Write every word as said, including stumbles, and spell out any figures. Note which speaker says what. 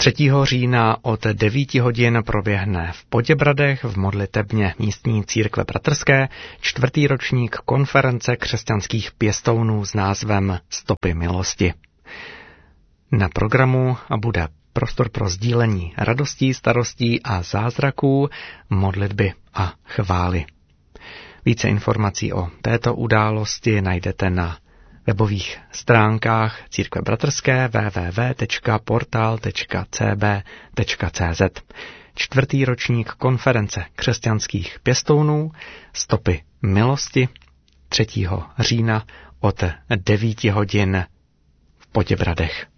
Speaker 1: třetího října od devíti hodin proběhne v Poděbradech v modlitebně místní církve bratrské čtvrtý ročník konference křesťanských pěstounů s názvem Stopy milosti. Na programu bude prostor pro sdílení radostí, starostí a zázraků, modlitby a chvály. Více informací o této události najdete na webových stránkách Církve bratrské w w w tečka portal tečka c b tečka c z. Čtvrtý ročník konference křesťanských pěstounů Stopy milosti třetího října od devíti hodin v Poděbradech.